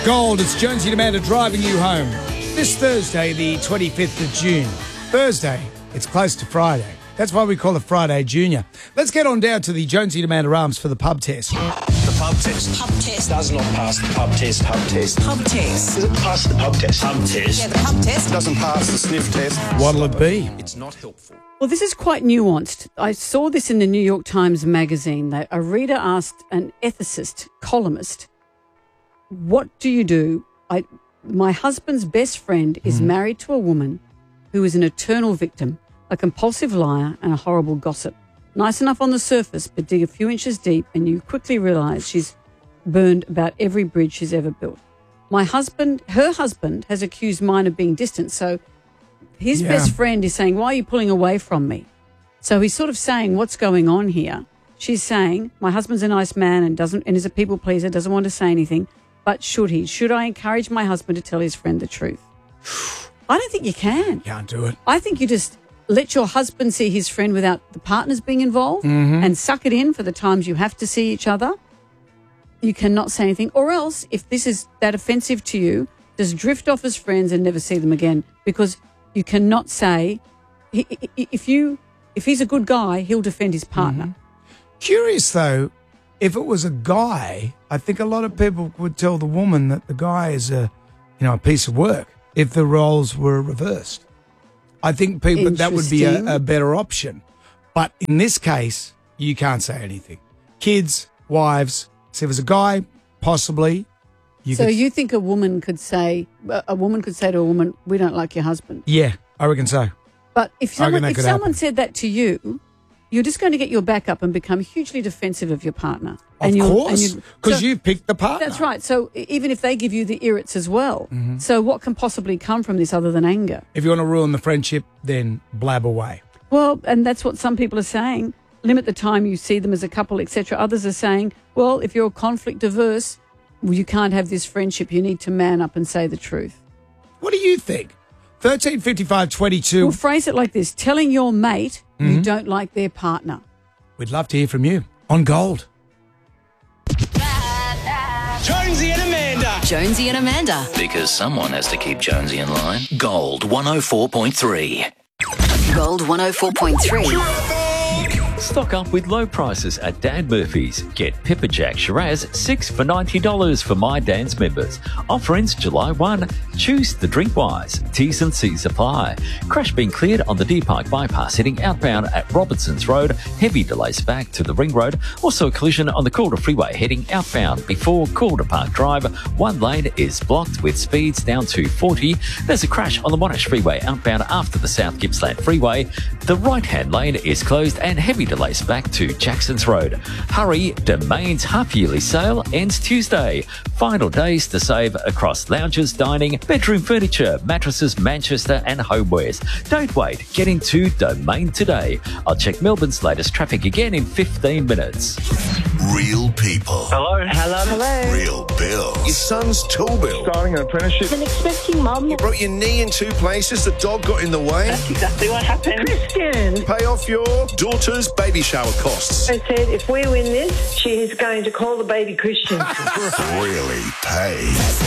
Gold, it's Jonesy and Amanda driving you home. This Thursday, the 25th of June. Thursday, it's close to Friday. That's why we call it Friday Junior. Let's get on down to the Jonesy and Amanda Arms for the pub test. The pub test. Pub test. Does not pass the pub test. Pub test. Pub test. Does it pass the pub test? Pub test. Yeah, the pub test. Doesn't pass the sniff test. What'll it be? It's not helpful. Well, this is quite nuanced. I saw this in the New York Times magazine. That a reader asked an ethicist, columnist, what do you do? My husband's best friend is married to a woman who is an eternal victim, a compulsive liar and a horrible gossip. Nice enough on the surface, but dig a few inches deep and you quickly realise she's burned about every bridge she's ever built. Her husband has accused mine of being distant, so his best friend is saying, why are you pulling away from me? So he's sort of saying, what's going on here? She's saying, my husband's a nice man and is a people pleaser, doesn't want to say anything, but should he? Should I encourage my husband to tell his friend the truth? I don't think you can. Can't do it. I think you just let your husband see his friend without the partners being involved and suck it in for the times you have to see each other. You cannot say anything. Or else, if this is that offensive to you, just drift off as friends and never see them again, because you cannot say, if he's a good guy, he'll defend his partner. Curious, though, if it was a guy, I think a lot of people would tell the woman that the guy is a piece of work if the roles were reversed. I think that would be a better option. But in this case, you can't say anything. Kids, wives, so if it was a guy, possibly. You think a woman could say to a woman, we don't like your husband? Yeah, I reckon so. But if someone said that to you, you're just going to get your back up and become hugely defensive of your partner. Of course, because you picked the partner. That's right. So even if they give you the irrits as well, so what can possibly come from this other than anger? If you want to ruin the friendship, then blab away. Well, and that's what some people are saying. Limit the time you see them as a couple, etc. Others are saying, well, if you're conflict averse, you can't have this friendship. You need to man up and say the truth. What do you think? 135522. We'll phrase it like this: telling your mate you don't like their partner. We'd love to hear from you on Gold. Jonesy and Amanda. Jonesy and Amanda. Because someone has to keep Jonesy in line. Gold 104.3. Gold 104.3. Stock up with low prices at Dan Murphy's. Get Pepper Jack Shiraz 6 for $90 for My Dan's members. Offer ends July 1. Choose the drink wise. T's and C's apply. Crash being cleared on the Deer Park bypass heading outbound at Robertson's Road. Heavy delays back to the Ring Road. Also a collision on the Calder Freeway heading outbound before Calder Park Drive. One lane is blocked with speeds down to 40. There's a crash on the Monash Freeway outbound after the South Gippsland Freeway. The right-hand lane is closed and heavy delays back to Jackson's Road. Hurry, Domain's half-yearly sale ends Tuesday. Final days to save across lounges, dining, bedroom furniture, mattresses, Manchester and homewares. Don't wait, get into Domain today. I'll check Melbourne's latest traffic again in 15 minutes. Real people. Hello. Real bills. Your son's tool bill. Starting an apprenticeship. An expecting mum. You broke your knee in 2 places. The dog got in the way. That's exactly what happened. Christian. Pay off your daughter's baby shower costs. I said, if we win this, she is going to call the baby Christian. Really pay.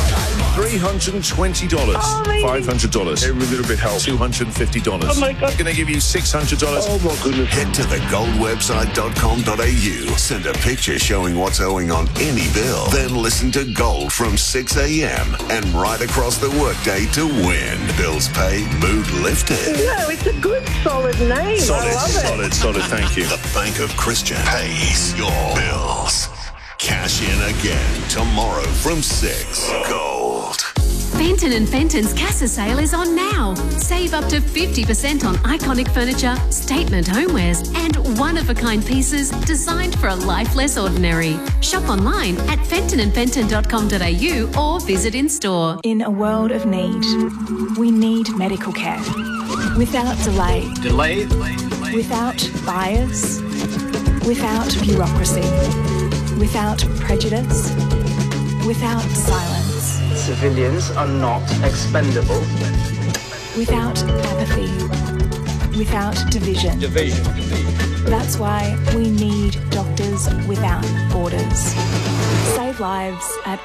$320. $500. Every little bit helps. $250. Oh my God. Going to give you $600. Oh my goodness. Head to thegoldwebsite.com.au. Send a picture showing what's owing on any bill. Then listen to Gold from 6 a.m. and right across the workday to win. Bills paid, mood lifted. No, it's a good, solid name. I love it. Solid. Thank you. The Bank of Christian pays your bills. Cash in again tomorrow from 6. Gold. Fenton & Fenton's Casa sale is on now. Save up to 50% on iconic furniture, statement homewares and one-of-a-kind pieces designed for a life less ordinary. Shop online at fentonandfenton.com.au or visit in-store. In a world of need, we need medical care. Without delay. Without bias. Without bureaucracy. Without prejudice. Without silence. Civilians are not expendable. Without apathy. Without division. That's why we need doctors without borders. Save lives at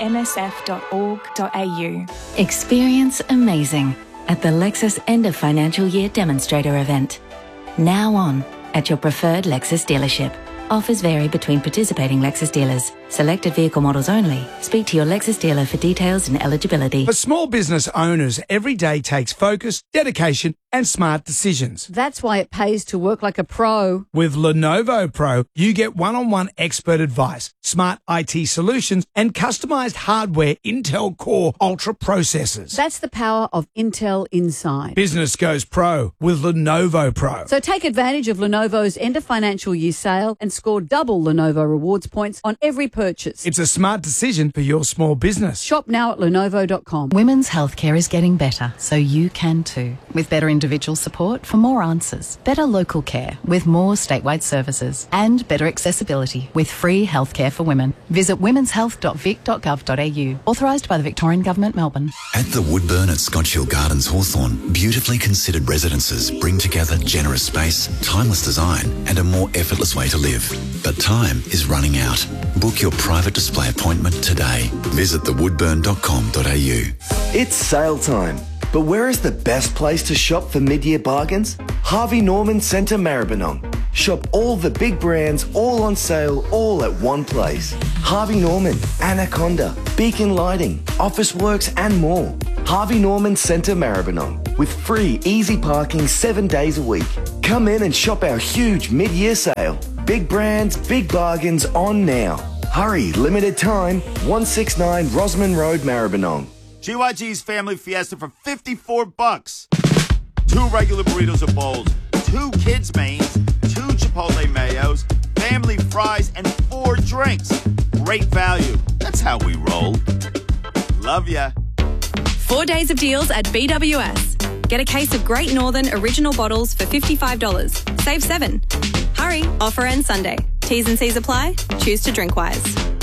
msf.org.au. Experience amazing at the Lexus End of Financial Year Demonstrator event. Now on at your preferred Lexus dealership. Offers vary between participating Lexus dealers. Selected vehicle models only. Speak to your Lexus dealer for details and eligibility. For small business owners, every day takes focus, dedication, and smart decisions. That's why it pays to work like a pro. With Lenovo Pro, you get one-on-one expert advice, smart IT solutions, and customized hardware Intel Core Ultra processors. That's the power of Intel Inside. Business goes pro with Lenovo Pro. So take advantage of Lenovo's end of financial year sale and score double Lenovo rewards points on every purchase. It's a smart decision for your small business. Shop now at Lenovo.com. Women's healthcare is getting better, so you can too. With better individual support for more answers, better local care with more statewide services, and better accessibility with free healthcare for women. Visit womenshealth.vic.gov.au. Authorised by the Victorian Government, Melbourne. At the Woodburn at Scotch Hill Gardens, Hawthorn, beautifully considered residences bring together generous space, timeless design, and a more effortless way to live. But time is running out. Book your private display appointment today. Visit thewoodburn.com.au. It's sale time. But where is the best place to shop for mid-year bargains? Harvey Norman Centre Maribyrnong. Shop all the big brands, all on sale, all at one place. Harvey Norman, Anaconda, Beacon Lighting, Officeworks and more. Harvey Norman Centre Maribyrnong. With free, easy parking 7 days a week. Come in and shop our huge mid-year sale. Big brands, big bargains on now. Hurry, limited time, 169 Rosman Road, Maribyrnong. GYG's Family Fiesta for $54. 2 regular burritos or bowls, 2 kids' mains, 2 Chipotle mayos, family fries, and 4 drinks. Great value. That's how we roll. Love ya. 4 days of deals at BWS. Get a case of Great Northern original bottles for $55. Save 7. Hurry, offer ends Sunday. T's and C's apply. Choose to drink wise.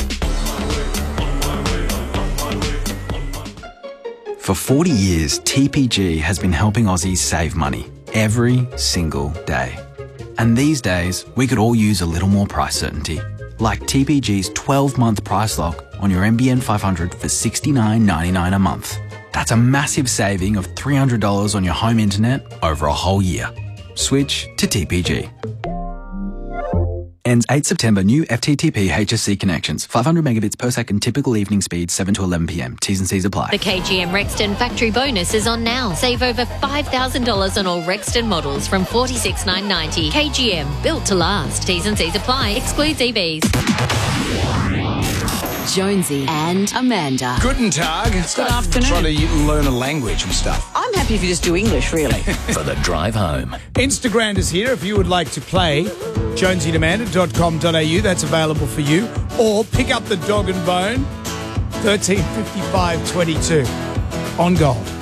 For 40 years, TPG has been helping Aussies save money every single day. And these days, we could all use a little more price certainty. Like TPG's 12-month price lock on your NBN 500 for $69.99 a month. That's a massive saving of $300 on your home internet over a whole year. Switch to TPG. Ends 8 September. New FTTP HSC connections. 500 megabits per second. Typical evening speed 7 to 11 p.m. T's and C's apply. The KGM Rexton factory bonus is on now. Save over $5,000 on all Rexton models from $46,990. KGM, built to last. T's and C's apply. Excludes EVs. Jonesy and Amanda. Guten Tag. Good afternoon. Trying to learn a language and stuff. I'm happy if you just do English, really. For the drive home. Instagram is here if you would like to play. JonesyandAmanda.com.au. That's available for you. Or pick up the dog and bone. 135522 on Gold.